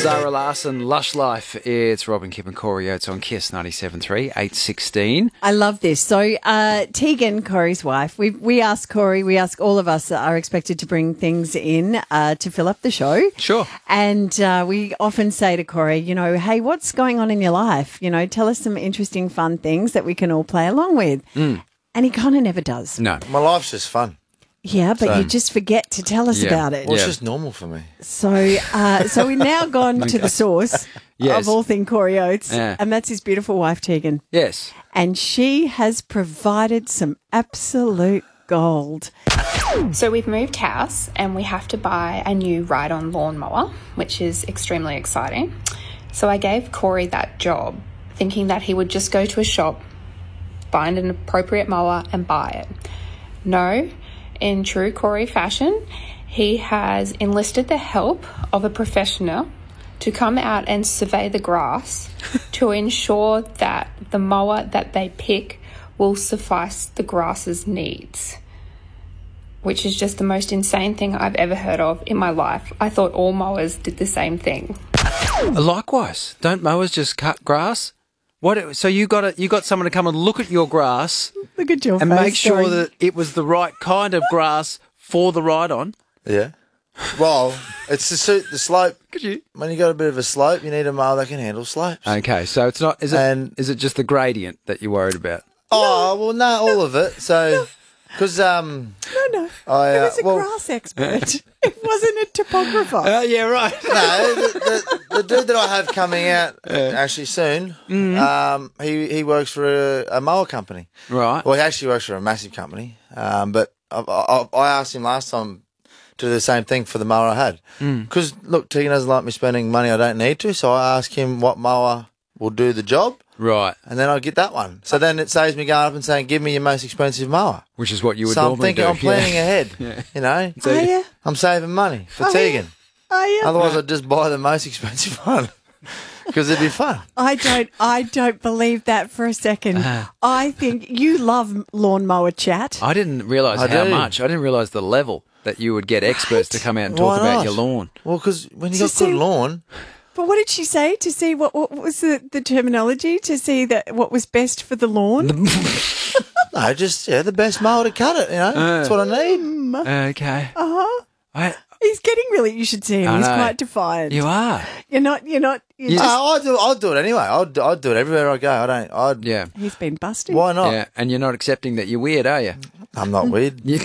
Zara Larson, Lush Life. It's Robin, Kip and Corey Oates on KISS 97.3, 8:16. I love this. So Tegan, Corey's wife, we ask Corey, we ask all of us that are expected to bring things in to fill up the show. Sure. And we often say to Corey, you know, hey, what's going on in your life? You know, tell us some interesting, fun things that we can all play along with. And he kind of never does. No. My life's just fun. Yeah, but you just forget to tell us about it. Well, it's just normal for me. So we've now gone to the source Yes. of all things Corey Oates, Yeah. and that's his beautiful wife, Tegan. Yes. And she has provided some absolute gold. So we've moved house and we have to buy a new ride-on lawnmower, which is extremely exciting. So I gave Corey that job, thinking that he would just go to a shop, find an appropriate mower and buy it. No, in true Corey fashion, he has enlisted the help of a professional to come out and survey the grass to ensure that the mower that they pick will suffice the grass's needs, which is just the most insane thing I've ever heard of in my life. I thought all mowers did the same thing. Likewise, don't mowers just cut grass? What? So you got someone to come and look at your grass Look at your and face, make sure Corey. that it was the right kind of grass for the ride-on? Yeah. Well, it's to suit the slope. Could you? When you got a bit of a slope, you need a mower that can handle slopes. Okay, so it's not. Is it just the gradient that you're worried about? Oh, well, no, all of it. So, because No, it was a grass expert. It wasn't a topographer. Yeah, right. no, the dude that I have coming out actually soon, he works for a mower company. Right. Well, he actually works for a massive company. But I asked him last time to do the same thing for the mower I had. Because, look, Tegan doesn't like me spending money I don't need to, so I asked him what mower will do the job. Right. And then I get that one. So then it saves me going up and saying, give me your most expensive mower. Which is what you would So I'm normally thinking do. I'm planning Yeah. ahead. Yeah. You know? Are you? I'm saving money for Oh, Tegan. Are you? Otherwise, I'd just buy the most expensive one because it'd be fun. I don't believe that for a second. I think you love lawnmower chat. I didn't realise I how do. much. I didn't realise the level that you would get experts to come out and talk Why about not? your lawn. Well, because when you To got see- good lawn, But what did she say? To see what was the terminology? To see that what was best for the lawn? no, just the best mower to cut it. You know, that's what I need. Okay. Uh-huh. He's getting really. You should see him. I He's know. quite defiant. You are. You're not. You're just, I'll do it anyway. I'll do it everywhere I go. Yeah. he's been busted. Why not? Yeah. And you're not accepting that you're weird, are you? I'm not weird. You-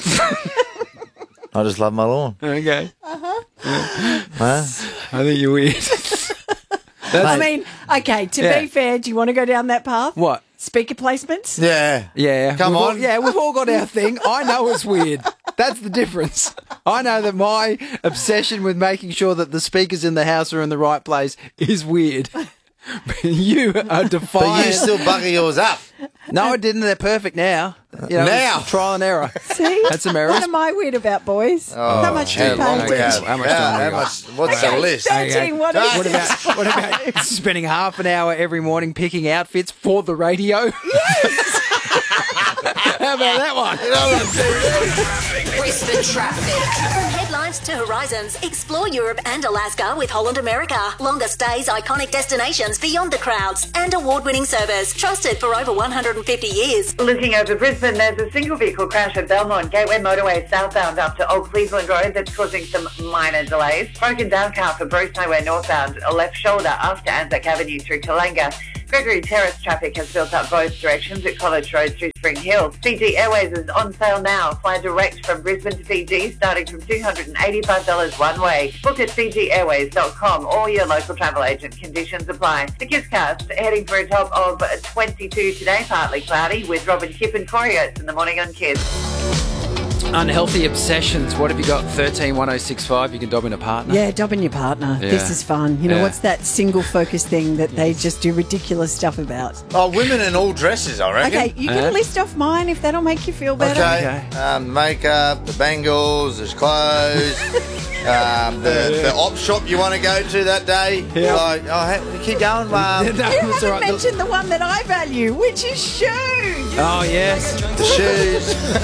I just love my lawn. okay. Huh? I think you're weird. I mean, okay. To Yeah. be fair, do you want to go down that path? What? Speaker placements? Yeah. Yeah. Come we've all- on. yeah, we've all got our thing. I know it's weird. That's the difference. I know that my obsession with making sure that the speakers in the house are in the right place is weird. But you are defiant. But you still bugger yours up. No, I didn't. They're perfect now. You know, Now. it's trial and error. See? Had some errors. What am I weird about, boys? How much do you How long pay? we Okay. have? How much time we got? What's the list? 13, what is What it? about spending half an hour every morning picking outfits for the radio? How about that one? Brisbane traffic. From headlines to horizons, explore Europe and Alaska with Holland America. Longer stays, iconic destinations beyond the crowds, and award-winning service trusted for over 150 years. Looking over Brisbane, there's a single vehicle crash at Belmont Gateway Motorway southbound up to Old Cleveland Road that's causing some minor delays. Broken down car for Bruce Highway northbound, a left shoulder after Anzac Avenue through Kalanga. Gregory Terrace traffic has built up both directions at College Road through Spring Hill. Fiji Airways is on sale now. Fly direct from Brisbane to Fiji starting from $285 one way. Book at fijiairways.com or your local travel agent. Conditions apply. The KISScast heading for a top of 22 today, partly cloudy, with Robin, Kip and Corey Oates in the morning on KISS. Unhealthy obsessions. What have you got? 131065. You can dob in a partner. Yeah, dobbing your partner. Yeah. This is fun. You know, Yeah. what's that single focus thing that they just do ridiculous stuff about? Oh, women in all dresses, I reckon. Okay, you can list off mine if that'll make you feel better. Okay. Makeup, the bangles, there's clothes, the op shop you want to go to that day. Yeah. Like, keep going, No, Mum. You it's haven't all right. mentioned the one that I value, which is shoes. Oh, yes. The shoes.